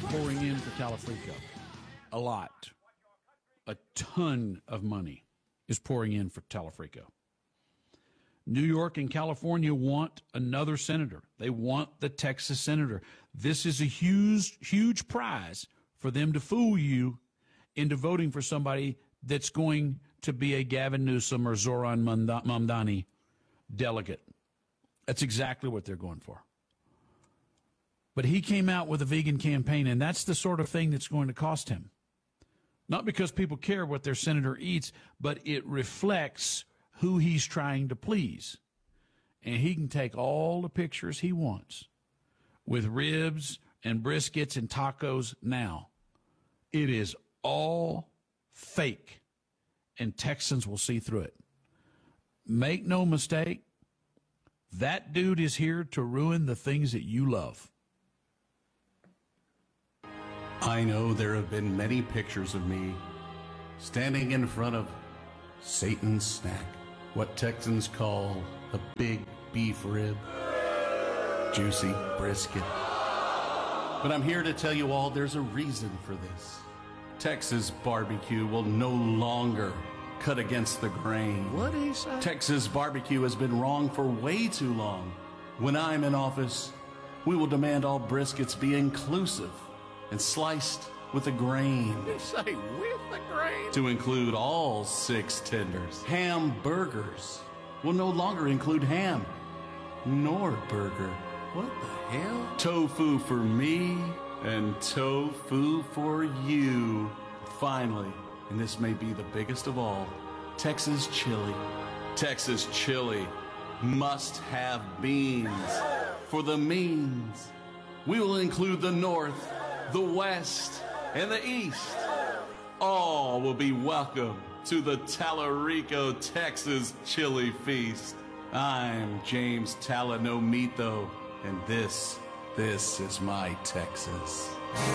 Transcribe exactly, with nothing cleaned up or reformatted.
pouring in for Talafrico. A lot. A ton of money is pouring in for Talafrico. New York and California want another senator. They want the Texas senator. This is a huge, huge prize for them to fool you into voting for somebody that's going to be a Gavin Newsom or Zoran Mamdani delegate. That's exactly what they're going for. But he came out with a vegan campaign, and that's the sort of thing that's going to cost him. Not because people care what their senator eats, but it reflects who he's trying to please. And he can take all the pictures he wants with ribs and briskets and tacos now. It is all fake, and Texans will see through it. Make no mistake, that dude is here to ruin the things that you love. I know there have been many pictures of me standing in front of Satan's snack, what Texans call a big beef rib, juicy brisket. But I'm here to tell you all there's a reason for this. Texas barbecue will no longer cut against the grain. What did he say? Texas barbecue has been wrong for way too long. When I'm in office, we will demand all briskets be inclusive and sliced with a grain. Did he say with the grain? To include all six tenders. Hamburgers will no longer include ham nor burger. What the hell? Tofu for me and tofu for you. Finally, and this may be the biggest of all, Texas chili. Texas chili must have beans for the means. We will include the North, the West, and the East. All will be welcome to the Talarico, Texas Chili Feast. I'm James Talanomito, and this, this is my Texas.